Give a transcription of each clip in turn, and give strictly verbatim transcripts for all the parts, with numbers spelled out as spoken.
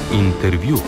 Intervju.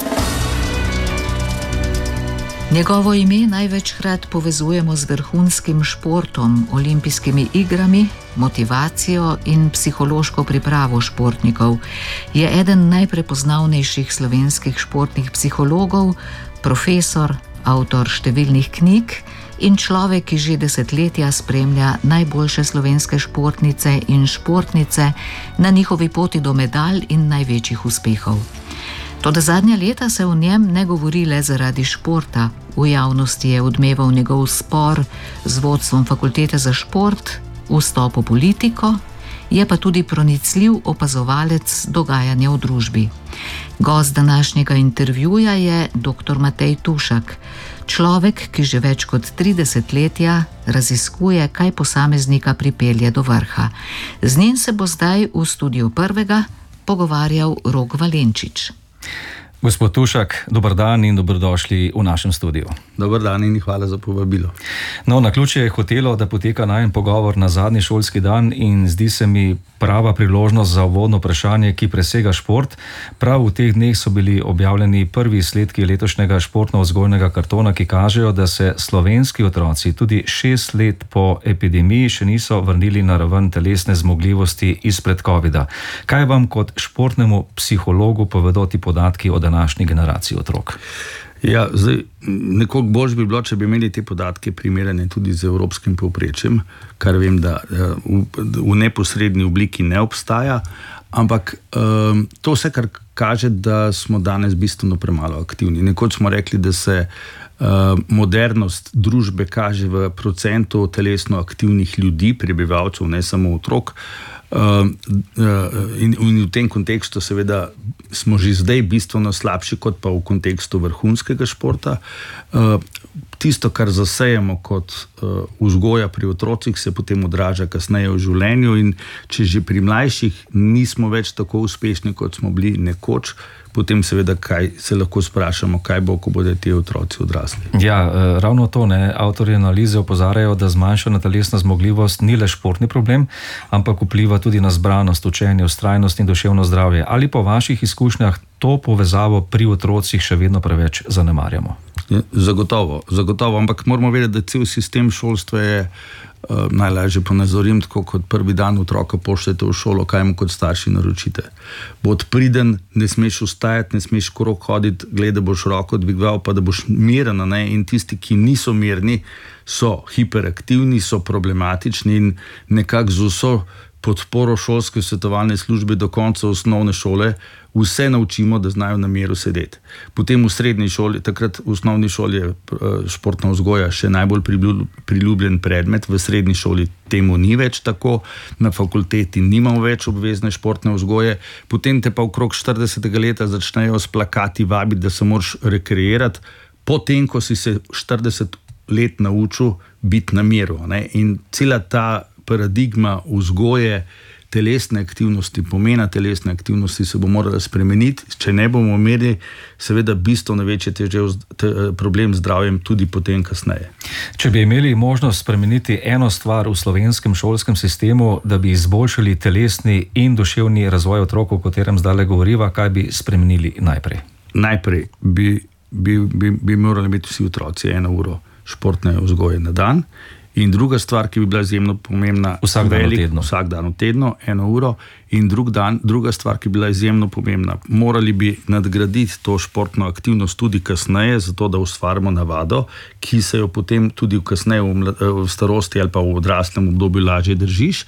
Njegovo ime največkrat povezujemo z vrhunskim športom, olimpijskimi igrami, motivacijo in psihološko pripravo športnikov. Je eden najprepoznavnejših slovenskih športnih psihologov, profesor, avtor številnih knjig in človek, ki že desetletja spremlja najboljše slovenske športnice in športnice na njihovi poti do medalj in največjih uspehov. Toda zadnja leta se o njem ne govori le zaradi športa. V javnosti je odmeval njegov spor z vodstvom fakultete za šport, vstop v politiko, je pa tudi pronicljiv opazovalec dogajanja v družbi. Gost današnjega intervjuja je doktor Matej Tušak, človek, ki že več kot tri desetletja raziskuje, kaj posameznika pripelje do vrha. Z njim se bo zdaj v studiu Prvega pogovarjal Rok Valenčič. Gospod Tušak, dober dan in dobrodošli v našem studiu. Dober dan in hvala za povabilo. No, naključje je hotelo, da poteka najin pogovor na zadnji šolski dan in zdi se mi prava priložnost za uvodno vprašanje, ki presega šport. Prav v teh dneh so bili objavljeni prvi izsledki letošnjega športno-vzgojnega kartona, ki kažejo, da se slovenski otroci tudi šest let po epidemiji še niso vrnili na raven telesne zmogljivosti izpred covida. Kaj vam kot športnemu psihologu povedo ti podatki o današnji generaciji otrok? Ja, zdaj, nekoliko bolj bi bilo, če bi imeli te podatke primerjane tudi z evropskim povprečjem, kar vem, da v, v neposredni obliki ne obstaja, ampak um, to vse, kar kaže, da smo danes bistveno premalo aktivni. Nekoč smo rekli, da se uh, modernost družbe kaže v procentu telesno aktivnih ljudi, prebivalcev, ne samo otrok. Uh, uh, in, in v tem kontekstu seveda smo že zdaj bistveno slabši kot pa v kontekstu vrhunskega športa. Uh, tisto, kar zasejemo kot uh, vzgoja pri otrocih, se potem odraža kasneje v življenju, in če že pri mlajših nismo več tako uspešni, kot smo bili nekoč, potem seveda kaj se lahko sprašamo, kaj bo, ko bodo ti otroci odrasli. Ja, ravno to, ne. Avtorji analize opozarjajo, da zmanjšana telesna zmogljivost ni le športni problem, ampak vpliva tudi na zbranost, učenje, vztrajnost in duševno zdravje. Ali po vaših izkušnjah to povezavo pri otrocih še vedno preveč zanemarjamo? Ja, zagotovo, zagotovo, ampak moramo vedeti, da cel sistem šolstva je Uh, najlažje ponazorim, tako kot prvi dan otroka pošljete v šolo, kaj mu kot starši naročite. Bo odpriden, ne smeš vstajati, ne smeš krog hoditi, gleda, boš roko dvigoval, pa da boš miren, ne? In tisti, ki niso mirni, so hiperaktivni, so problematični in nekako z vso podporo šolske svetovalne službe do konca osnovne šole vse naučimo, da znajo na miru sedeti. Potem v srednji šoli, takrat v osnovni šoli je športna vzgoja še najbolj priljubljen predmet, v srednji šoli temu ni več tako, na fakulteti nimamo več obvezne športne vzgoje, potem te pa okrog štiridesetega leta začnejo s plakati vabiti, da se moraš rekreirati, potem, ko si se štirideset let naučil biti na miru, ne? In cela ta paradigma vzgoje telesne aktivnosti, pomena telesne aktivnosti se bo morala spremeniti, če ne bomo imeli seveda bistveno večje težav, te, problem z zdravjem tudi potem kasneje. Če bi imeli možnost spremeniti eno stvar v slovenskem šolskem sistemu, da bi izboljšali telesni in duševni razvoj otrok, o katerem zdaj govoriva, kaj bi spremenili najprej? Najprej bi, bi, bi, bi morali imeti vsi otroci eno uro športne vzgoje na dan. In druga stvar, ki bi bila izjemno pomembna, vsak dan velik, v tednu. Vsak dan v tednu, eno uro. In drug dan, druga stvar, ki bi bila izjemno pomembna, morali bi nadgraditi to športno aktivnost tudi kasneje, zato da ustvarimo navado, ki se jo potem tudi kasneje v, mlad, v starosti ali pa v odraslem obdobju lažje držiš.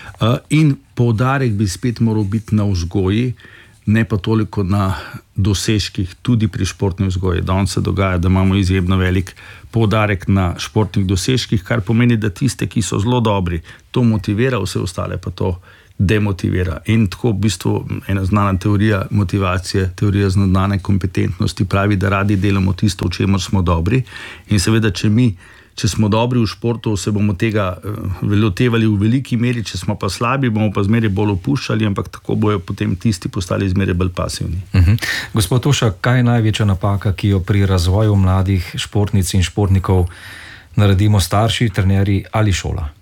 In poudarek bi spet moral biti na vzgoji, ne pa toliko na dosežkih, tudi pri športni vzgoji. Danes se dogaja, da imamo izjemno velik poudarek na športnih dosežkih, kar pomeni, da tiste, ki so zelo dobri, to motivira, vse ostale pa to demotivira. In tako v bistvu ena znana teorija motivacije, teorija znane kompetentnosti pravi, da radi delamo tisto, v čemer smo dobri. In seveda, če mi Če smo dobri v športu, se bomo tega lotevali v veliki meri, če smo pa slabi, bomo pa zmeraj bolj opuščali, ampak tako bojo potem tisti postali zmeraj bolj pasivni. Uh-huh. Gospod Tušak, kaj je največja napaka, ki jo pri razvoju mladih športnic in športnikov naredimo starši, trenerji ali šola?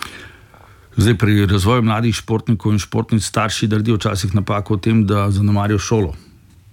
Zdaj, pri razvoju mladih športnikov in športnic starši naredijo včasih napako v tem, da zanemarijo šolo.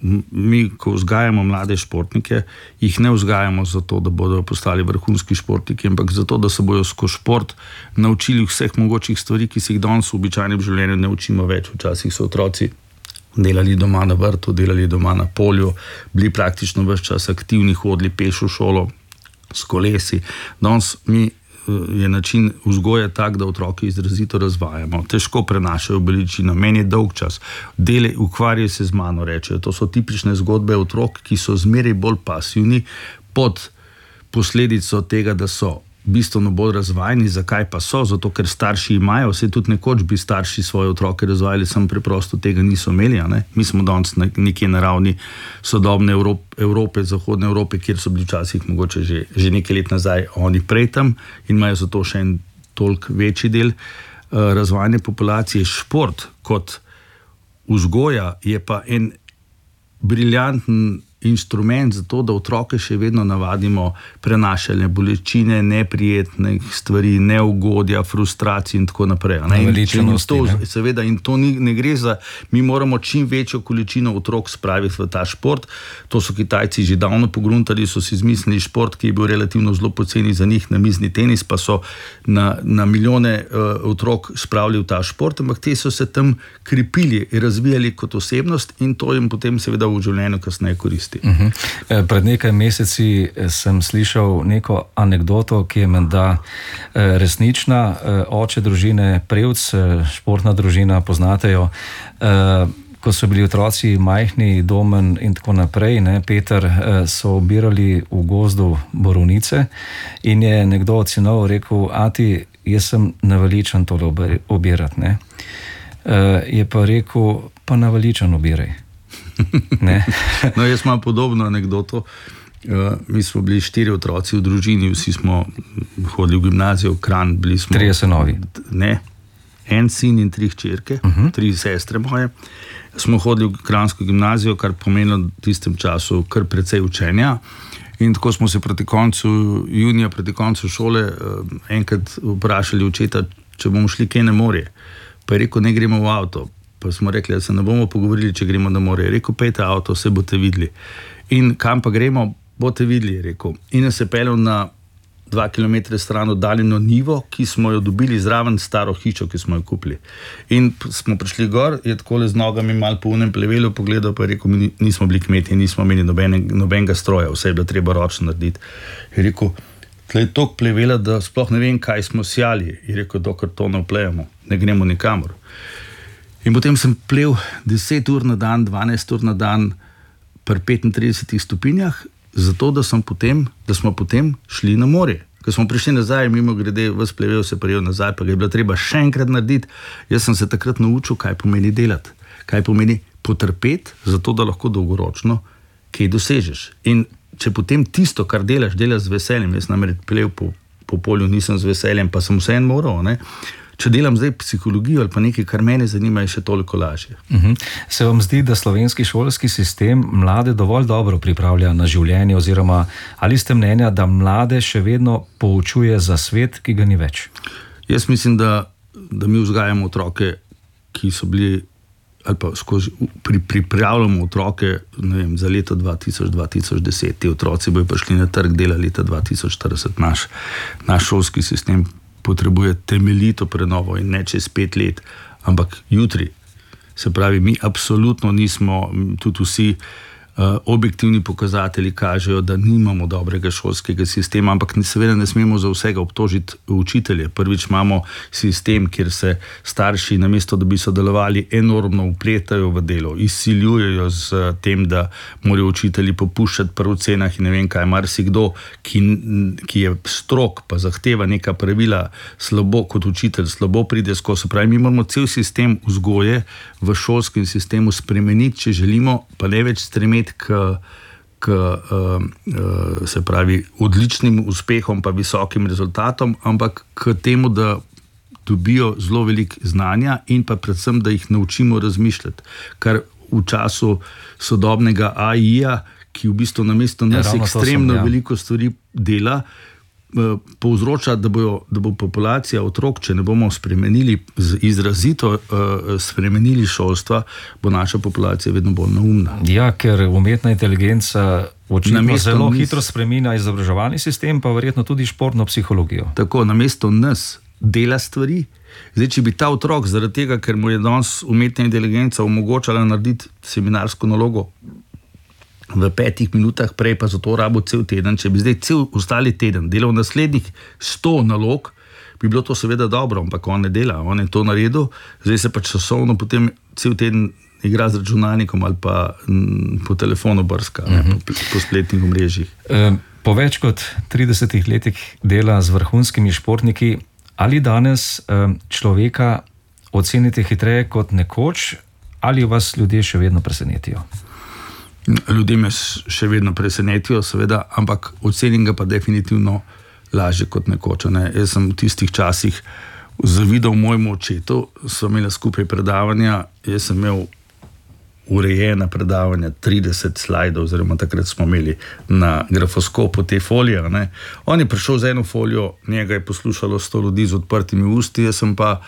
mi, ko vzgajamo mlade športnike, jih ne vzgajamo zato, da bodo postali vrhunski športniki, ampak zato, da se bojo skozi šport naučili vseh mogočih stvari, ki se jih danes v običajnem življenju ne učimo več. Včasih so otroci delali doma na vrtu, delali doma na polju, bili praktično ves čas aktivni, hodili peš v šolo s kolesi. Danes mi je način vzgoje tak, da otroke izrazito razvajamo. Težko prenašajo bolečino, meni je dolg čas. Dele, ukvarjajo se z mano, rečejo. To so tipične zgodbe otrok, ki so zmeraj bolj pasivni pod posledico tega, da so bistveno bolj razvajeni. Zakaj pa so? Zato, ker starši imajo, vse tudi nekoč bi starši svoje otroke razvajali, samo preprosto tega niso imeli. Ne? Mi smo danes nekje na ravni sodobne Evrope, Evrope, zahodne Evrope, kjer so bili včasih mogoče že, že nekaj let nazaj oni prej tam in imajo zato še en toliko večji del uh, razvajanja populacije. Šport kot vzgoja je pa en briljanten inštrument za to, da otroke še vedno navadimo prenašanje bolečine, neprijetnih stvari, neugodja, frustracij in tako naprej. Naveličenosti. Seveda, in to ni, ne gre za, mi moramo čim večjo količino otrok spraviti v ta šport. To so Kitajci že davno pogruntali, so si izmislili šport, ki je bil relativno zelo poceni za njih, namizni tenis, pa so na, na milijone uh, otrok spravili v ta šport, ampak te so se tam krepili, razvijali kot osebnost in to jim potem seveda v življenju kasneje koristi. Uh-huh. Pred nekaj meseci sem slišal neko anekdoto, ki je menda resnična. Oče družine Prevc, športna družina, poznate jo, ko so bili otroci majhni, Domen in tako naprej, ne, Peter, so obirali v gozdu borovnice in je nekdo od sinov rekel: ati, jaz sem naveličen tole obirati. Ne. Je pa rekel: pa naveličen obiraj. No, jaz imam podobno anekdoto. Uh, mi smo bili štiri otroci v družini, vsi smo hodili v gimnazijo, v Kranj, bili smo... Trije sinovi. Ne, en sin in tri hčerke, uh-huh. tri sestre moje. Smo hodili v Kranjsko gimnazijo, kar pomenilo v tistem času kar precej učenja. In tako smo se proti koncu junija, proti koncu šole uh, enkrat vprašali očeta, če bomo šli kje na morje. Pa je rekel: ne gremo v avto. Pa smo rekli, da se ne bomo pogovorili, če gremo na morje. Je rekel: pejte avto, vse boste videli. In kam pa gremo, boste videli, je rekel. In se peljal na dva kilometra stran oddaljeno njivo, ki smo jo dobili zraven staro hišo, ki smo jo kupili. In smo prišli gor, je takole z nogami malo po unem plevelu pogledal, pa je rekel: mi nismo bili kmeti, nismo imeli nobene, nobenega stroja, vse je bilo treba ročno narediti. Je rekel: tle je toliko plevela, da sploh ne vem, kaj smo sjali. Je rekel: dokler to ne vplejemo, ne gremo nikamor. In potem sem plev deset ur na dan, dvanajst ur na dan pri petintridesetih stopinjah, zato da, sem potem, da smo potem šli na morje. Ko smo prišli nazaj, mimo grede, vas plevel se prijel nazaj, pa ga je bilo treba še enkrat narediti. Jaz sem se takrat naučil, kaj pomeni delati, kaj pomeni potrpeti, zato da lahko dolgoročno kaj dosežeš. In če potem tisto, kar delaš, delaš z veseljem, jaz namreč plev po, po polju nisem z veseljem, pa sem vse en moral, ne? Če delam zdaj psihologijo ali pa nekaj, kar mene zanima, je še toliko lažje. Uh-huh. Se vam zdi, da slovenski šolski sistem mlade dovolj dobro pripravlja na življenje, oziroma ali ste mnenja, da mlade še vedno poučuje za svet, ki ga ni več? Jaz mislim, da, da mi vzgajamo otroke, ki so bili, ali pa skozi, pri, pripravljamo otroke, ne vem, za leto dva tisoč do dva tisoč deset. Ti otroci bojo prišli na trg dela leta dva tisoč štirideset. Naš, naš šolski sistem potrebuje temeljito prenovo in ne čez pet let, ampak jutri. Se pravi, mi absolutno nismo, tudi vsi uh, objektivni pokazatelji kažejo, da nimamo dobrega šolskega sistema, ampak seveda ne smemo za vsega obtožiti učitelje. Prvič imamo sistem, kjer se starši, namesto da bi sodelovali, enormno vpletajo v delo, izsiljujejo z tem, da morajo učitelji popuščati pri ocenah in ne vem kaj. Marsikdo, ki, ki je strog, pa zahteva neka pravila, slabo kot učitelj, slabo pride skozi. Se pravi, mi moramo cel sistem vzgoje v šolskem sistemu spremeniti, če želimo, pa ne več stremeti k, k uh, uh, se pravi, odličnim uspehom pa visokim rezultatom, ampak k temu, da dobijo zelo veliko znanja in pa predvsem, da jih naučimo razmišljati. Kar v času sodobnega A I-ja, ki v bistvu namesto nas ja, ekstremno sem, ja. veliko stvari dela, povzroča, da, bojo, da bo populacija otrok, če ne bomo spremenili, izrazito uh, spremenili šolstva, bo naša populacija vedno bolj neumna. Ja, ker umetna inteligenca očitno Namesto zelo mis- hitro spreminja izobraževalni sistem, pa verjetno tudi športno psihologijo. Tako, namesto nas dela stvari. Zdaj, če bi ta otrok, zaradi tega, ker mu je danes umetna inteligenca omogočala narediti seminarsko nalogo v petih minutah, prej pa za to rabo cel teden, če bi zdaj cel ostali teden delal naslednjih sto nalog, bi bilo to seveda dobro, ampak on ne dela, on je to naredil, zdaj se pa časovno potem cel teden igra z računalnikom ali pa m, po telefonu brska, uh-huh. ne, po, po spletnih omrežjih. E, po več kot tridesetih letih dela z vrhunskimi športniki, ali danes e, človeka ocenite hitreje kot nekoč, ali vas ljudje še vedno presenetijo? Ljudje me še vedno presenetijo, seveda, ampak ocenim ga pa definitivno lažje kot nekoč. Ne. Jaz sem v tistih časih zavidal mojemu očetu, so imeli skupaj predavanja, jaz sem imel urejena predavanja, trideset slajdov, oziroma takrat smo imeli na grafoskopu te folije. Ne. On je prišel z eno folijo, njega je poslušalo sto ljudi z odprtimi usti, jaz sem pa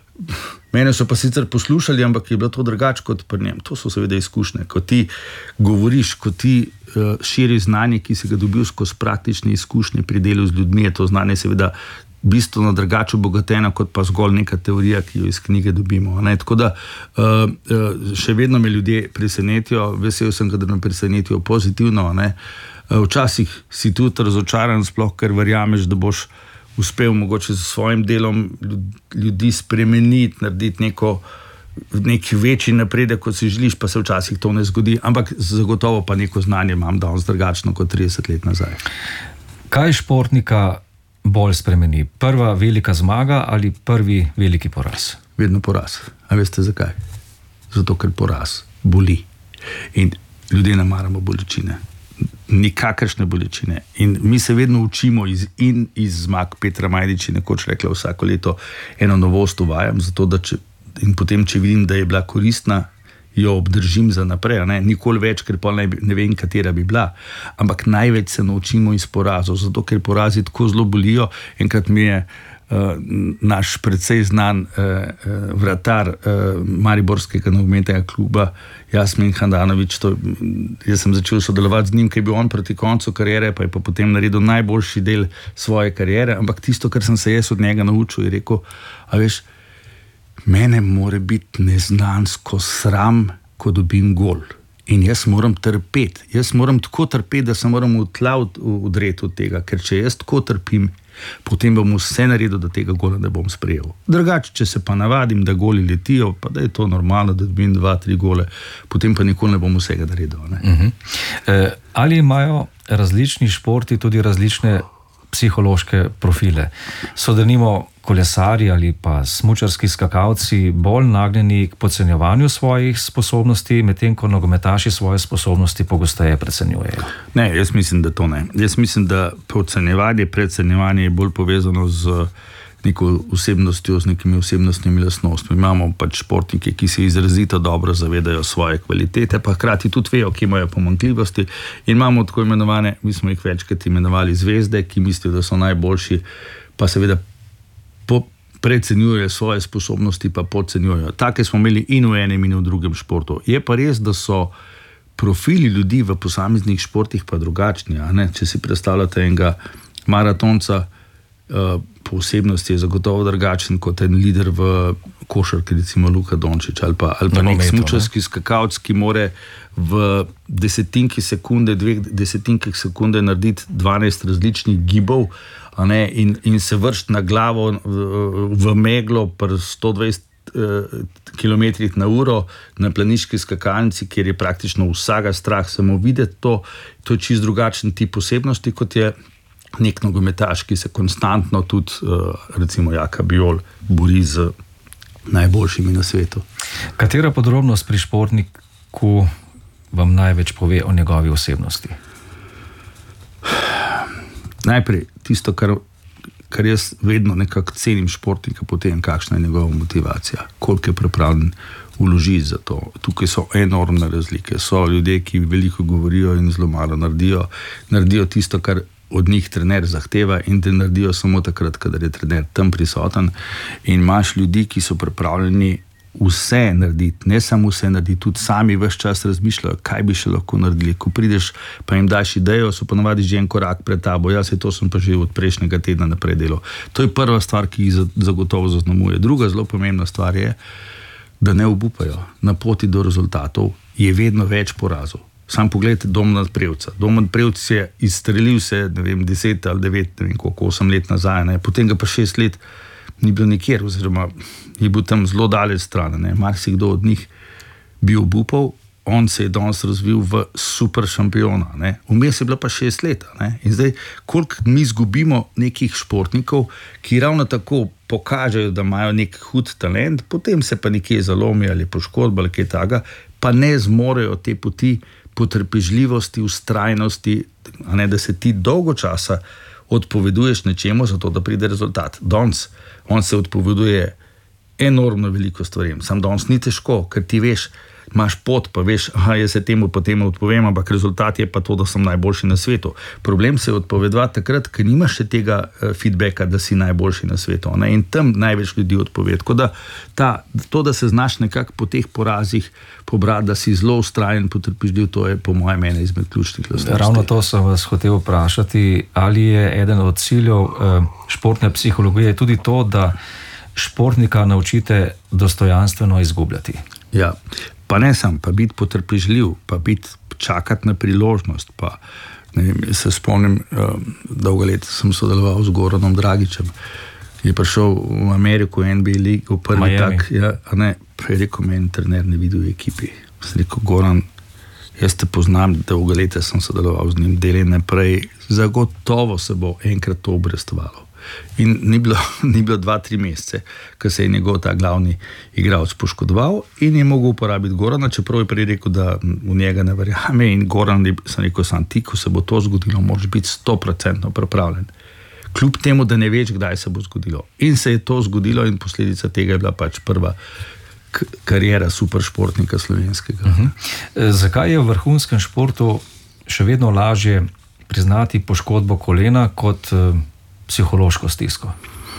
Mene so pa sicer poslušali, ampak je bilo to drugače kot pri njem. To so seveda izkušnje. Ko ti govoriš, ko ti uh, širiš znanje, ki si ga dobil skozi praktične izkušnje pri delu z ljudmi, je to znanje seveda bistveno drugače obogateno, kot pa zgolj neka teorija, ki jo iz knjige dobimo. Ne? Tako da uh, uh, še vedno me ljudje presenetijo, vesel sem, da me presenetijo pozitivno. Ne? Uh, včasih si tudi razočaran, sploh ker verjameš, da boš uspel mogoče s svojim delom ljudi spremeniti, narediti neko, neki večji napredek, kot si želiš, pa se včasih to ne zgodi, ampak zagotovo pa neko znanje imam danes drugačno kot trideset let nazaj. Kaj športnika bolj spremeni? Prva velika zmaga ali prvi veliki poraz? Vedno poraz. A veste zakaj? Zato, ker poraz boli. In ljudje ne maramo bolečine. Nikakršne bolečine. In mi se vedno učimo iz, in iz zmag. Petra Majdič je nekoč rekla, vsako leto eno novost uvajam, zato da če, in potem, če vidim, da je bila koristna, jo obdržim za naprej. Ne? Nikoli več, ker pa ne, ne vem, katera bi bila. Ampak največ se naučimo iz porazov, zato ker porazi tako zelo bolijo. Enkrat mi je Uh, naš precej znan uh, uh, vratar uh, mariborskega nogometnega kluba Jasmin Handanović, to, jaz sem začel sodelovati z njim, ker je bil on proti koncu kariere, pa je pa potem naredil najboljši del svoje kariere, ampak tisto, kar sem se jaz od njega naučil, je rekel, a veš, mene more biti neznansko sram, ko dobim gol. In jaz moram trpeti. Jaz moram tako trpeti, da se moram v tla udreti od tega, ker če jaz tako trpim, potem bom vse naredil, da tega gola ne bom sprejel. Drugače, če se pa navadim, da goli letijo, pa da je to normalno, da dobim dva, tri gole, potem pa nikoli ne bom vsega naredil. Ne? Uh-huh. E, ali imajo različni športi tudi različne psihološke profile? So denimo kolesarji ali pa smučarski skakalci bolj nagnjeni k podcenjevanju svojih sposobnosti, medtem ko nogometaši svoje sposobnosti pogosteje precenjujejo? Ne, jaz mislim, da to ne. Jaz mislim, da podcenjevanje, precenjevanje je bolj povezano z neko osebnostjo, z nekimi osebnostnimi lastnostmi. Imamo pač športnike, ki se izrazito dobro zavedajo svoje kvalitete, pa hkrati tudi vejo, ki imajo pomanjkljivosti, in imamo tako imenovane, mi smo jih večkrat imenovali zvezde, ki mislijo, da so najboljši, pa seveda po, precenjujejo svoje sposobnosti, pa podcenjujejo. Take smo imeli in v enem in v drugem športu. Je pa res, da so profili ljudi v posameznih športih pa drugačni. A ne? Če si predstavljate enega maratonca, uh, po osebnosti je zagotovo drugačen kot en lider v košarki, recimo Luka Dončić, ali pa, ali pa nek smučarski skakalec, ki more v desetinki sekunde, dveh desetinkih sekunde narediti dvanajst različnih gibov, a ne, in, in se vršiti na glavo v, v meglo pri sto dvajset kilometrih na uro na planiški skakalnici, kjer je praktično vsega strah samo videti to. To je čist drugačen tip osebnosti, kot je nek nogometaš, ki se konstantno tudi, recimo Jaka Bijol, bori z najboljšimi na svetu. Katera podrobnost pri športniku vam največ pove o njegovi osebnosti? Najprej tisto, kar, kar jaz vedno nekako cenim športnika, potem kakšna je njegova motivacija, koliko je pripravljen vložiti za to. Tukaj so enormne razlike. So ljudje, ki veliko govorijo in zelo malo naredijo. Naredijo tisto, kar od njih trener zahteva in te naredijo samo takrat, kadar je trener tam prisoten in imaš ljudi, ki so pripravljeni vse narediti, ne samo vse narediti, tudi sami ves čas razmišljajo, kaj bi še lahko naredili. Ko prideš, pa jim daš idejo, so ponavadi že en korak pred tabo, ja, se to sem pa že od prejšnjega tedna naprej delal. To je prva stvar, ki jih zagotovo zaznamuje. Druga zelo pomembna stvar je, da ne obupajo. Na poti do rezultatov je vedno več porazov. Sam pogledajte Domen Prevca. Domen Prevc je izstrelil se, ne vem, deset ali devet, ne vem koliko, osem let nazaj, ne, potem ga pa šest let ni bil nikjer, oziroma je bil tam zelo daleč stran, ne, marsikdo od njih bi obupal, on se je danes razvil v super šampiona, ne, vmes je bila pa šest let, ne, in zdaj, koliko mi izgubimo nekih športnikov, ki ravno tako pokažejo, da imajo nek hud talent, potem se pa nekje zalomi ali poškodba ali kaj takega, pa ne zmorejo te poti potrpežljivosti, ustrajnosti, a ne, da se ti dolgo časa odpoveduješ nečemu, zato da pride rezultat. Danes, on se odpoveduje enormno veliko stvarem. Sam danes ni težko, ker ti veš, imaš pot, pa veš, aha, jaz se temu potem odpovem, ampak rezultat je pa to, da sem najboljši na svetu. Problem se je odpovedovati takrat, ker nimaš še tega feedbacka, da si najboljši na svetu, ne? In tam največ ljudi odpove. Tako da ta, to, da se znaš nekako po teh porazih pobrati, da si zelo ustrajen, potrpežljiv, to je po mojem ena izmed ključnih lastnosti. Ravno to sem vas hotel vprašati, ali je eden od ciljev eh, športne psihologije tudi to, da športnika naučite dostojanstveno izgubljati. Ja, pa ne sam, pa biti potrpežljiv, pa biti čakati na priložnost, pa ne vem, se spomnim, um, dolgo let sem sodeloval z Goranom Dragićem, je prišel v Ameriko, N B A League, v prvi Miami. tak, ja, a ne, pa je rekel, meni trener ne vidi v ekipi. Sem rekel, Goran, jaz te poznam, dolgo leta sem sodeloval z njim, delaj naprej, zagotovo se bo enkrat to obrestovalo. In ni bilo, ni bilo dva, tri mesece, ko se je njegov ta glavni igralec poškodoval in je mogel uporabiti Gorana, čeprav je prej rekel, da v njega ne verjame, in Goran, sem rekel, sam ti, ko se bo to zgodilo, moraš biti sto procentno pripravljen. Kljub temu, da ne veš, kdaj se bo zgodilo. In se je to zgodilo in posledica tega je bila pač prva k- karijera superšportnika slovenskega. Uh-huh. Zakaj je v vrhunskem športu še vedno lažje priznati poškodbo kolena kot uh, psihološko stisko?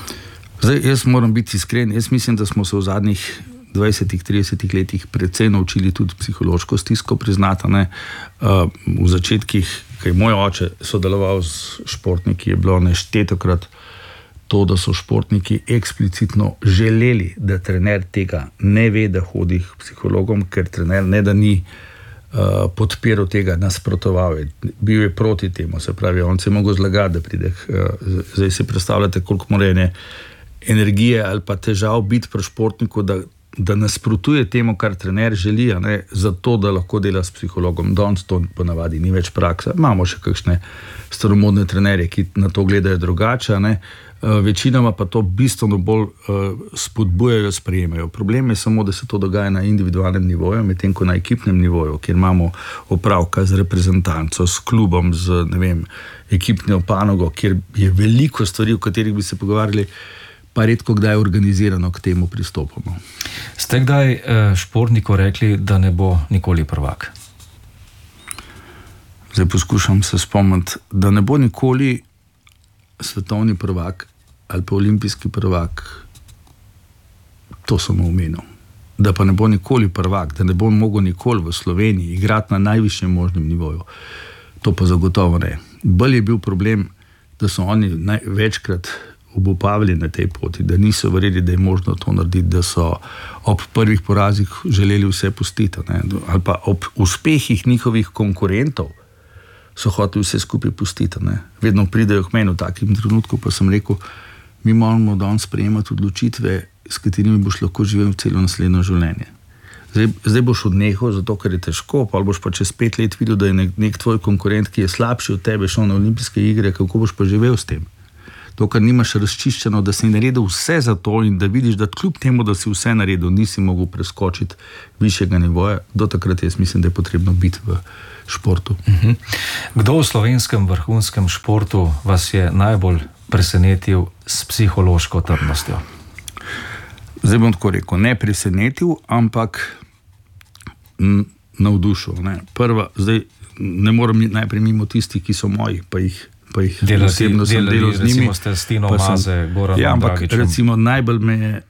Zdaj, jaz moram biti iskren, jaz mislim, da smo se v zadnjih dvajsetih, tridesetih letih precej naučili tudi psihološko stisko priznati, ne. Uh, v začetkih, ko je moj oče sodeloval s športniki, je bilo neštetokrat to, da so športniki eksplicitno želeli, da trener tega ne ve, da hodi k psihologom, ker trener ne da ni Uh, podpiral tega, nasprotoval je, bil je proti temu, se pravi, on se je mogel zlagati, da pride. Uh, zdaj si predstavljate, koliko mora ene energije ali pa težav biti pri športniku, da, da nasprotuje temu, kar trener želi, a ne, zato, da lahko dela s psihologom. Danes to ponavadi ni več praksa. Imamo še kakšne staromodne trenerje, ki na to gledajo drugače, a ne. Uh, večinoma pa to bistveno bolj uh, spodbujajo, sprejemajo. Problem je samo, da se to dogaja na individualnem nivoju, medtem ko na ekipnem nivoju, kjer imamo opravka z reprezentanco, s klubom, z, ne vem, ekipno panogo, kjer je veliko stvari, o katerih bi se pogovarjali, pa redko kdaj organizirano k temu pristopamo. Ste kdaj uh, športniku rekli, da ne bo nikoli prvak? Zdaj poskušam se spomniti, da ne bo nikoli svetovni prvak ali pa olimpijski prvak, to sem omenil. Da pa ne bo nikoli prvak, da ne bo mogel nikoli v Sloveniji igrati na najvišjem možnem nivoju, to pa zagotovo ne. Bolj je bil problem, da so oni večkrat obupavali na tej poti, da niso verjeli, da je možno to narediti, da so ob prvih porazih želeli vse pustiti, ne? Ali pa ob uspehih njihovih konkurentov so hoteli vse skupaj pustiti. Ne? Vedno pridejo k meni v takim trenutku, pa sem rekel, mi moramo danes sprejemati odločitve, s katerimi boš lahko živel celo naslednjo življenje. Zdaj, zdaj boš odnehal, zato ker je težko, pa boš pa čez pet let videl, da je nek, nek tvoj konkurent, ki je slabši od tebe, šel na olimpijske igre, kako boš pa živel s tem? To, kar nimaš razčiščeno, da si naredil vse za to in da vidiš, da kljub temu, da si vse naredil, nisi mogel preskočiti višjega nivoja, do takrat jaz mislim, da je potrebno biti v športu. Uh-huh. Kdo v slovenskem vrhunskem športu vas je najbolj presenetil s psihološko trdnostjo? Zdaj bom tako rekel, ne presenetil, ampak navdušil. Ne. Prva, zdaj ne moram najprej mimo tistih, ki so moji, pa jih pa jih delati, osebno sem delali, delal z njimi. Recimo ste s Tino Maze, Goranom ja, ampak Dragičem. Recimo najbolj me je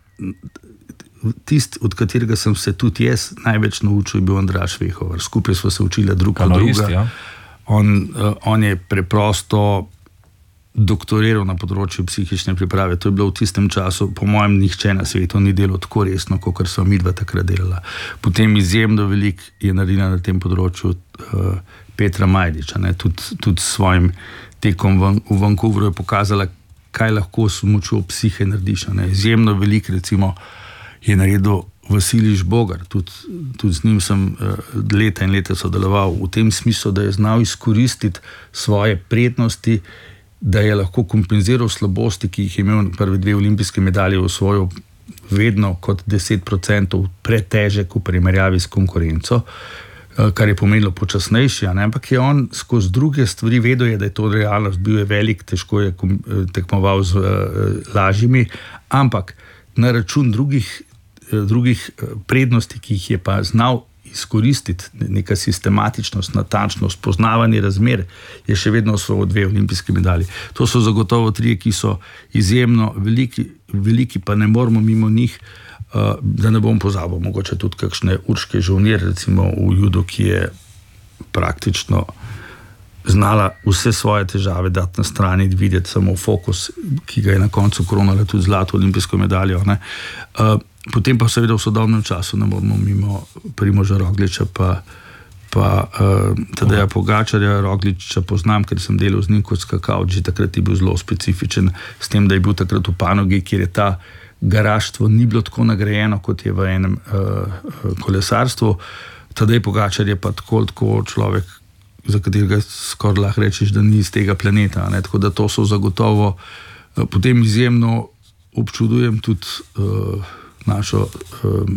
tist, od katerega sem se tudi jaz največ naučil, je bil Andraž Vehovar. Skupaj smo se učili drug od druga. Ja. On, uh, on je preprosto doktoriral na področju psihične priprave. To je bilo v tistem času, po mojem, nihče na svetu ni delal tako resno, kot so midva takrat delala. Potem izjemno veliko je naredila na tem področju uh, Petra Majdiča, ne, tudi, tudi s svojim tekom v, v Vancouveru je pokazala, kaj lahko s močjo psihe narediš. Ne. Izjemno veliko, recimo, je naredil Vasilij Žbogar, tudi, tudi z njim sem uh, leta in leta sodeloval v tem smislu, da je znal izkoristiti svoje prednosti, da je lahko kompenziral slabosti, ki jih je imel prve dve olimpijske medalje v svojo vedno kot deset procentov pretežek v primerjavi s konkurenco, kar je pomenilo počasnejši, ampak je on skozi druge stvari vedel, je, da je to realnost, bil je velik, težko je tekmoval z uh, lažjimi, ampak na račun drugih, uh, drugih prednosti, ki jih je pa znal izkoristiti, neka sistematičnost, natančnost, poznavanje razmer, je še vedno osvojil dve olimpijske medalji. To so zagotovo trije, ki so izjemno veliki, veliki pa ne moramo mimo njih, uh, da ne bom pozabil, mogoče tudi kakšne Urške Žolnir, recimo v judu, ki je praktično znala vse svoje težave dati na strani in videti samo fokus, ki ga je na koncu kronala tudi zlato olimpijsko medaljo. Ne? Uh, Potem pa seveda v sodobnem času ne moramo mimo Primoža Rogliča pa, pa uh, Tadeja Pogačarja. Rogliča poznam, ker sem delal z njim kot skakavč, že takrat je bil zelo specifičen, s tem, da je bil takrat v panogi, kjer je ta garaštvo ni bilo tako nagrajeno, kot je v enem uh, kolesarstvu. Tadej Pogačar je pa tako, tako človek, za katerega skoraj lahko rečeš, da ni iz tega planeta. Ne? Tako da to so zagotovo. Uh, potem izjemno občudujem tudi uh, Našo, um,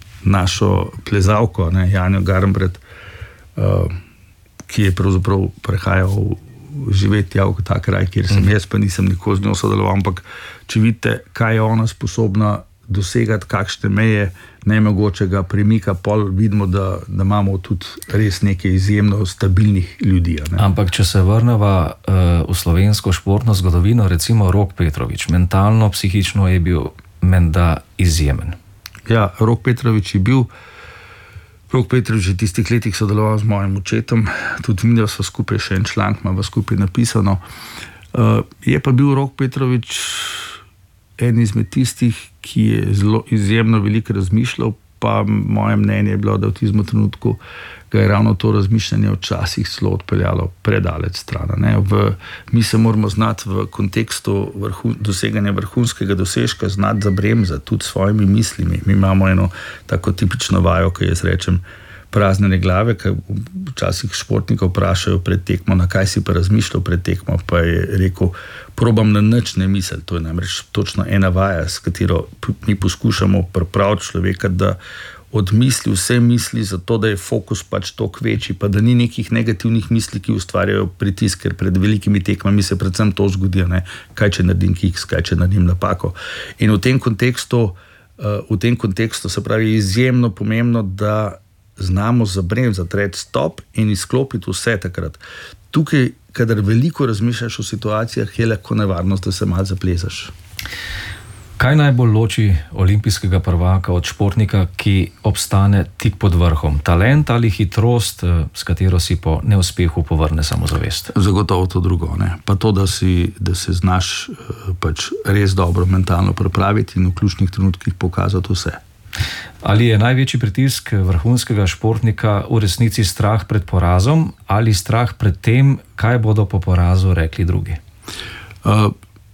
našo plezalko, ne, Janjo Garnbret, uh, ki je pravzaprav prehajal živeti v ta kraj, kjer sem mm. jaz, pa nisem nikoli z njo sodeloval, ampak če vidite, kaj je ona sposobna dosegati, kakšne meje nemogočega premika, pol vidimo, da, da imamo tudi res nekaj izjemno stabilnih ljudi. Ne. Ampak če se vrneva uh, v slovensko športno zgodovino, recimo Rok Petrovič, mentalno, psihično je bil menda izjemen. Ja, Rok Petrovič je bil, Rok Petrovič je v tistih letih sodeloval z mojim očetom, tudi mi smo skupaj še en članek, imamo skupaj napisano. Uh, je pa bil Rok Petrovič en izmed tistih, ki je zelo izjemno veliko razmišljal, pa moje mnenje je bilo, da v tistem trenutku ga je ravno to razmišljanje včasih celo odpeljalo predaleč stran. Ne? V, mi se moramo znati v kontekstu vrhu, doseganja vrhunskega dosežka, znati zabremzati tudi s svojimi mislimi. Mi imamo eno tako tipično vajo, ki jaz rečem praznene glave, ki včasih športnikov vprašajo pred tekmo, na kaj si pa razmišljal pred tekmo, pa je rekel, probam na nič ne misliti. To je namreč točno ena vaja, s katero mi poskušamo pripraviti človeka, da odmisli vse misli, zato da je fokus pač toliko večji, pa da ni nekih negativnih misli, ki ustvarjajo pritisk, ker pred velikimi tekmami se predvsem to zgodi, ne? Kaj če naredim kiks, kaj če naredim napako. In v tem kontekstu, uh, v tem kontekstu se pravi izjemno pomembno, da znamo zabremzati, reči stop in izklopiti vse takrat. Tukaj, kadar veliko razmišljaš o situacijah, je lahko nevarnost, da se malo zaplezaš. Kaj najbolj loči olimpijskega prvaka od športnika, ki obstane tik pod vrhom? Talent ali hitrost, s katero si po neuspehu povrne samozavest? Zagotovo to drugo. Ne? Pa to, da, si, da se znaš pač res dobro mentalno pripraviti in v ključnih trenutkih pokazati vse. Ali je največji pritisk vrhunskega športnika v resnici strah pred porazom ali strah pred tem, kaj bodo po porazu rekli drugi? Uh,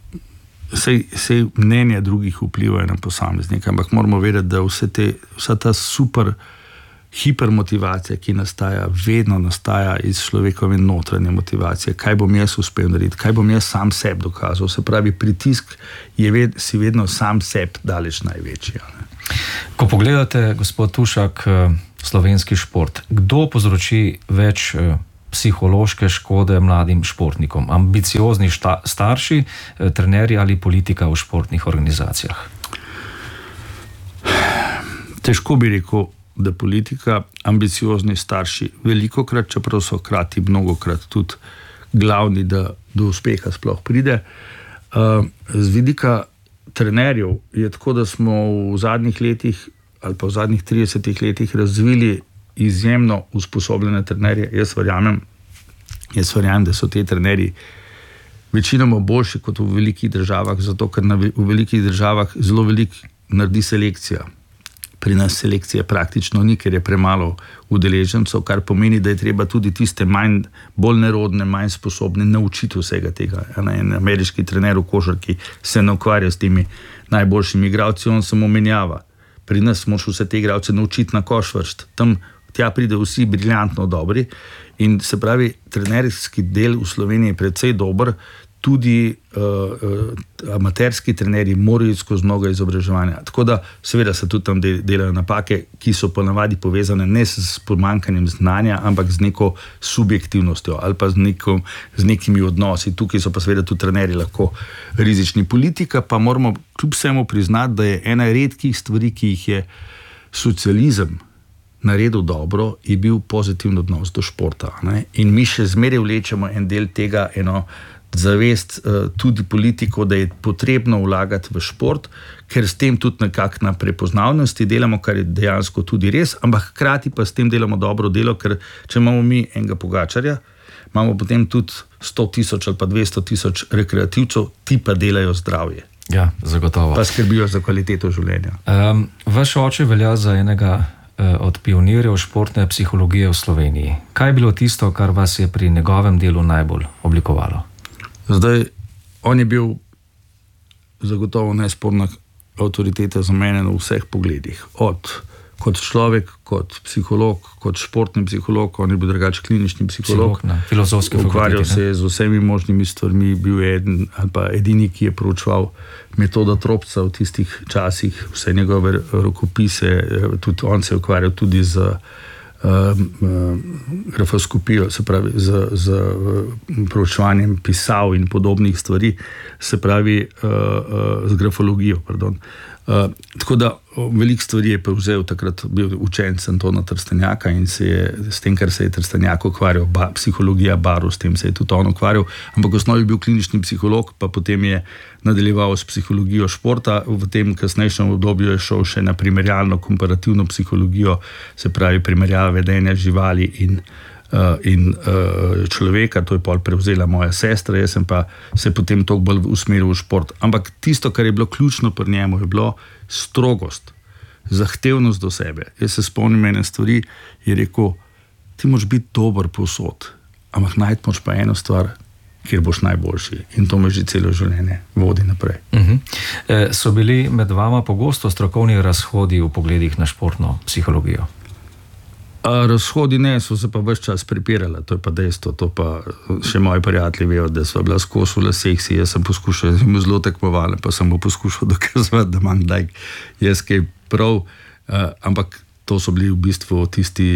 Sej, sej mnenja drugih vplivajo na posameznika, ampak moramo vedeti, da vse te, vsa ta super hipermotivacija, ki nastaja, vedno nastaja iz človekove notranje motivacije. Kaj bom jaz uspel narediti, kaj bom jaz sam sebi dokazal. Se pravi, pritisk je ved, si vedno sam sebi daleč največji. Ne? Ko pogledate, gospod Tušak, slovenski šport, kdo povzroči več psihološke škode mladim športnikom? Ambiciozni šta, starši, trenerji ali politika v športnih organizacijah? Težko bi rekel, da politika, ambiciozni starši velikokrat, čeprav so hkrati mnogokrat tudi glavni, da do uspeha sploh pride. Uh, z vidika trenerjev je tako, da smo v zadnjih letih ali pa v zadnjih tridesetih letih razvili izjemno usposobljene trenerje. Jaz verjamem, jaz verjamem, da so te trenerji večinoma boljši kot v velikih državah, zato ker na, v velikih državah zelo veliko naredi selekcija. Pri nas selekcije praktično ni, ker je premalo udeležencev, kar pomeni, da je treba tudi tiste manj, bolj nerodne, manj sposobne naučiti vsega tega. En ameriški trener v košarki se ne ukvarja s temi najboljšimi igralci, on samo menjava. Pri nas moraš vse te igralce naučiti na koš vrst. Tam tja pride vsi briljantno dobri in se pravi, trenerski del v Sloveniji je precej dober, tudi uh, uh, amaterski trenerji morajo skozi mnogo izobraževanja. Tako da seveda se tudi tam delajo napake, ki so ponavadi povezane ne s pomanjkanjem znanja, ampak z neko subjektivnostjo ali pa z, neko, z nekimi odnosi. Tukaj so pa seveda tudi trenerji lahko rizični. Politika pa moramo kljub vsemu priznati, da je ena redkih stvari, ki jih je socializem naredil dobro, je bil pozitiven odnos do športa. Ne? In mi še zmeraj vlečemo en del tega, eno zavest uh, tudi politiko, da je potrebno vlagati v šport, ker s tem tudi nekako na prepoznavnosti delamo, kar je dejansko tudi res, ampak hkrati pa s tem delamo dobro delo, ker če imamo mi enega Pogačarja, imamo potem tudi sto tisoč ali pa dvesto tisoč rekreativcev, ti pa delajo zdravje. Ja, zagotovo. Pa skrbijo za kvaliteto življenja. Um, vaš oče velja za enega uh, od pionirjev športne psihologije v Sloveniji. Kaj je bilo tisto, kar vas je pri njegovem delu najbolj oblikovalo? Zdaj, on je bil zagotovo nesporna avtoriteta za mene na vseh pogledih. Od, kot človek, kot psiholog, kot športni psiholog, on je bil drugače klinični psiholog. Psiholog na filozofski fakulteti. Ukvarjal se je z vsemi možnimi stvarmi, bil je eden, ali pa edini, ki je proučeval metodo Tropca v tistih časih, vse njegove rokopise, tudi on se je ukvarjal tudi z Uh, uh, grafoskopijo, se pravi z, z uh, proučevanjem pisav in podobnih stvari, se pravi uh, uh, z grafologijo, pardon. Uh, tako da veliko stvari je prevzel takrat, bil učenec Antona Trstenjaka in se je s tem, kar se je Trstenjak ukvarjal, ba, psihologija barv, s tem se je tudi on ukvarjal, ampak v osnovi je bil klinični psiholog, pa potem je nadaljeval s psihologijo športa, v tem kasnejšem obdobju je šel še na primerjalno komparativno psihologijo, se pravi primerjava vedenja živali in Uh, in uh, človeka, to je pol prevzela moja sestra, jaz sem pa se potem toliko bolj usmeril v šport. Ampak tisto, kar je bilo ključno pri njemu, je bilo strogost, zahtevnost do sebe. Jaz se spomnim ene stvari, je rekel, ti moraš biti dober povsod, ampak najti moraš pa eno stvar, kjer boš najboljši. In to me že celo življenje vodi naprej. Uh-huh. E, so bili med vama pogosto strokovni razhodi v pogledih na športno psihologijo? A razhodi ne, so se pa ves čas pripirali, to je pa dejstvo, to pa še moji prijatelji vejo, da so bila skozi v laseh si, jaz sem poskušal, jaz sem zelo tekmovalen, pa sem mu poskušal dokazovati, da imam daj jaz kaj prav, uh, ampak to so bili v bistvu tisti,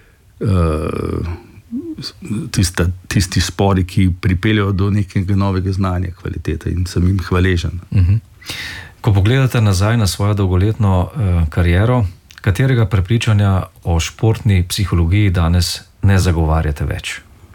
uh, tista, tisti spori, ki pripeljajo do nekega novega znanja, kvalitete in sem jim hvaležen. Uh-huh. Ko pogledate nazaj na svojo dolgoletno uh, kariero, katerega prepričanja o športni psihologiji danes ne zagovarjate več?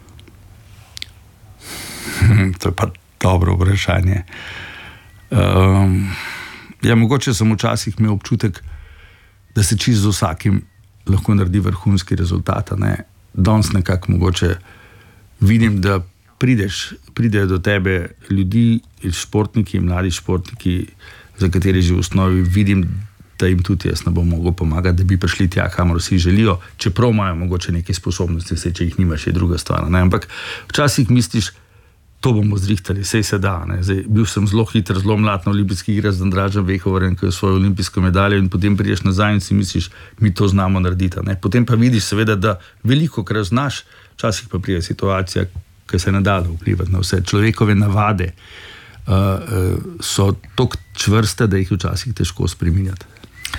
To je pa dobro vprašanje. Um, ja, mogoče sem včasih imel občutek, da se čisto z vsakim lahko naredi vrhunski rezultat. Ne? Danes nekako mogoče vidim, da prideš, pridejo do tebe ljudi, športniki, mladi športniki, za kateri že v osnovi vidim, da jim tudi jaz ne bom mogel pomagati, da bi prišli tja, kamor vsi želijo, čeprav imajo mogoče neke sposobnosti, vse, če jih nimaš, je druga stvar. Ne? Ampak včasih misliš, to bomo zrihtali, sej se da. Ne? Zdaj, bil sem zelo hiter, zelo mlad na olimpijskih igrah z Andražem Vehovarjem, ki je svojo olimpijsko medaljo in potem prideš nazaj in si misliš, mi to znamo narediti. Ne? Potem pa vidiš seveda, da veliko krat znaš, včasih pa pride situacija, ki se ne da vplivati na vse. Človekove navade uh, uh, so toliko čvrste, da jih včasih težko spreminjati.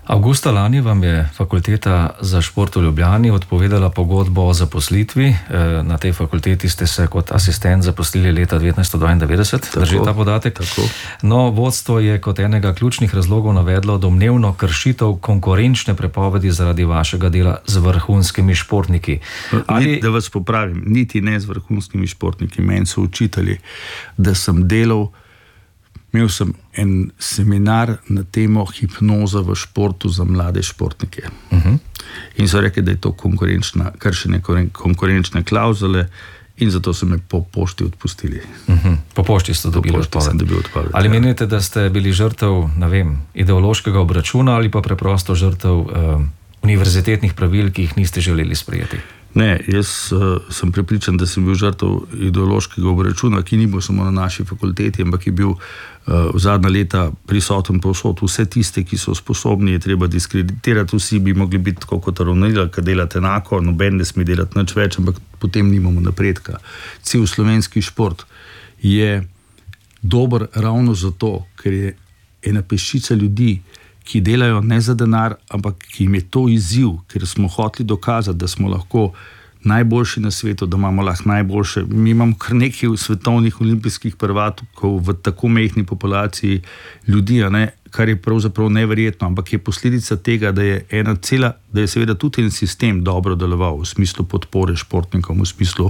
Avgusta lani vam je Fakulteta za šport v Ljubljani odpovedala pogodbo o zaposlitvi. Na tej fakulteti ste se kot asistent zaposlili leta devetnajststo dvaindevetdeset, drži ta podatek? Tako. No, vodstvo je kot enega ključnih razlogov navedlo domnevno kršitev konkurenčne prepovedi zaradi vašega dela z vrhunskimi športniki. Ali... Da vas popravim, niti ne z vrhunskimi športniki. Meni so učitelji, da sem delal. Imel sem en seminar na temo hipnoza v športu za mlade športnike. Uh-huh. In so rekli, da je to konkurenčna, kršenje konkurenčne klauzule in zato so me po pošti odpustili. Uh-huh. Po pošti ste dobili odpoved. Ali menite, da ste bili žrtev, ne vem, ideološkega obračuna ali pa preprosto žrtev uh, univerzitetnih pravil, ki jih niste želeli sprejeti? Ne, jaz uh, sem prepričan, da sem bil žrtev ideološkega obračuna, ki ni bil samo na naši fakulteti, ampak je bil uh, v zadnja leta prisoten povsod. Vse tiste, ki so sposobni, je treba diskreditirati, vsi bi mogli biti tako kot ravnila, kad delate enako, noben ne sme delati nič več, ampak potem nimamo napredka. Cel slovenski šport je dober ravno zato, ker je ena peščica ljudi, ki delajo ne za denar, ampak ki jim je to izziv, ker smo hoteli dokazati, da smo lahko najboljši na svetu, da imamo lahko najboljše. Mi imamo kar nekaj svetovnih olimpijskih prvakov v tako majhni populaciji ljudi, ne, kar je pravzaprav neverjetno, ampak je posledica tega, da je ena cela, da je seveda tudi en sistem dobro deloval v smislu podpore športnikom, v smislu,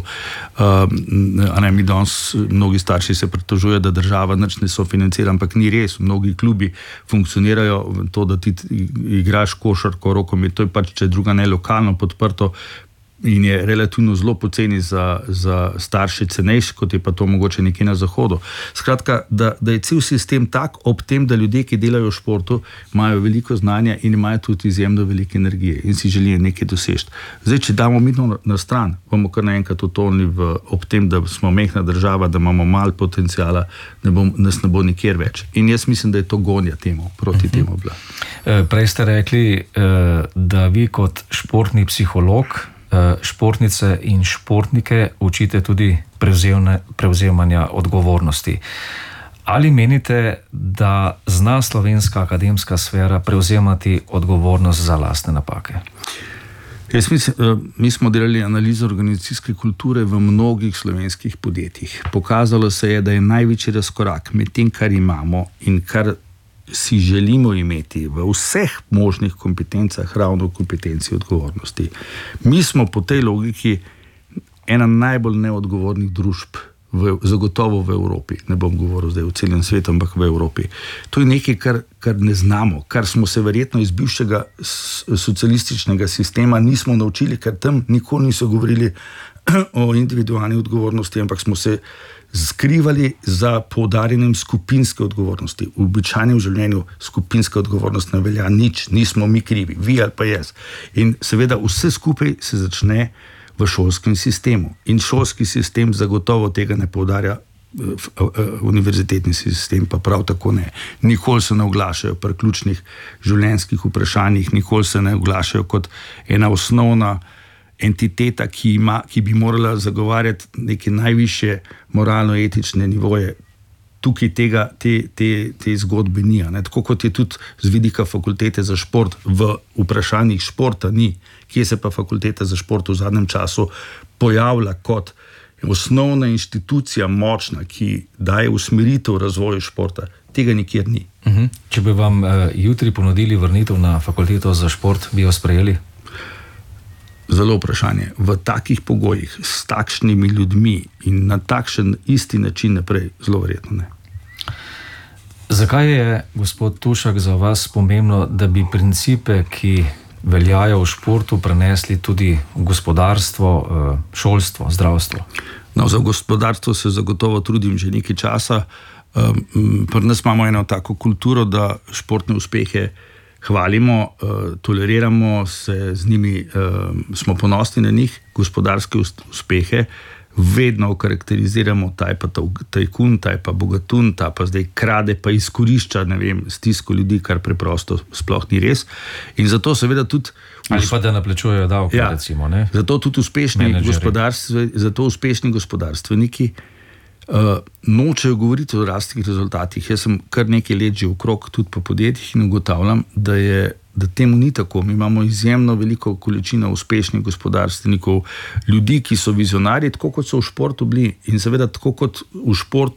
uh, a ne, mi danes, mnogi starši se pritožujejo, da država nič ne sofinancira, ampak ni res, mnogi klubi funkcionirajo to, da ti igraš košarko, rokomet, to je pač, če druga ne, lokalno podprto, in je relativno zelo poceni za, za starše cenejši, kot je pa to mogoče nekje na zahodu. Skratka, da, da je cel sistem tak, ob tem, da ljudje, ki delajo v športu, imajo veliko znanja in imajo tudi izjemno veliko energije in si želijo nekaj doseči. Zdaj, če damo midno na stran, bomo kar naenkrat utonili v, ob tem, da smo mehna država, da imamo malo potencijala, da bom, nas ne bo nikjer več. In jaz mislim, da je to gonja temu, proti uh-huh. temu bila. Prej ste rekli, da vi kot športni psiholog športnice in športnike učite tudi prevzemanja odgovornosti. Ali menite, da zna slovenska akademska sfera prevzemati odgovornost za lastne napake? Jaz mislim, mi smo delali analizo organizacijske kulture v mnogih slovenskih podjetjih. Pokazalo se je, da je največji razkorak med tem, kar imamo in kar si želimo imeti v vseh možnih kompetencah, ravno v kompetenci odgovornosti. Mi smo po tej logiki ena najbolj neodgovornih družb, v, zagotovo v Evropi. Ne bom govoril zdaj v celem svetu, ampak v Evropi. To je nekaj, kar, kar ne znamo, kar smo se verjetno iz bivšega socialističnega sistema nismo naučili, ker tam nikoli niso govorili o individualni odgovornosti, ampak smo se skrivali za poudarjenjem skupinske odgovornosti. V običajnem življenju skupinska odgovornost ne velja nič, nismo mi krivi, vi ali pa jaz. In seveda vse skupaj se začne v šolskem sistemu. In šolski sistem zagotovo tega ne poudarja, univerzitetni sistem pa prav tako ne. Nikoli se ne oglašajo pri ključnih življenjskih vprašanjih, nikoli se ne oglašajo kot ena osnovna entiteta, ki, ima, ki bi morala zagovarjati neke najvišje moralno-etične nivoje. Tukaj tega, te, te, te zgodbe ni. Ne? Tako kot je tudi z vidika fakultete za šport v vprašanjih športa ni, kje se pa fakulteta za šport v zadnjem času pojavlja kot osnovna inštitucija močna, ki daje usmeritev razvoju športa. Tega nikjer ni. Uh-huh. Če bi vam uh, jutri ponudili vrnitev na fakulteto za šport, bi jo sprejeli? Zelo vprašanje. V takih pogojih, s takšnimi ljudmi in na takšen isti način naprej, zelo verjetno ne. Zakaj je, gospod Tušak, za vas pomembno, da bi principe, ki veljajo v športu, prenesli tudi v gospodarstvo, šolstvo, zdravstvo? No, za gospodarstvo se zagotovo trudim že nekaj časa. Pri nas imamo eno tako kulturo, da športne uspehe hvalimo, toleriramo se z njimi, smo ponosni na njih, gospodarske uspehe vedno okarakteriziramo, ta je pa tajkun, ta je pa bogatun, ta pa zdaj krade, pa izkorišča, ne vem, stisko ljudi, kar preprosto sploh ni res. In zato seveda tudi ali pa da naplačujejo davke, ja, recimo, ne? Zato tudi uspešni gospodarstve, zato uspešni gospodarstveniki uh, nočejo govoriti o rastih rezultatih. Jaz sem kar nekaj let že okrog tudi po podjetjih in ugotavljam, da je da temu ni tako. Mi imamo izjemno veliko količino uspešnih gospodarstvenikov, ljudi, ki so vizionarji, tako kot so v športu bili in seveda tako kot v športu